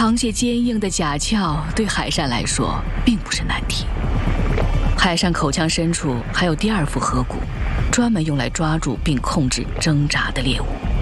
螃蟹坚硬的甲壳对海扇来说并不是难题。海扇口腔深处还有第二副颌骨，专门用来抓住并控制挣扎的猎物。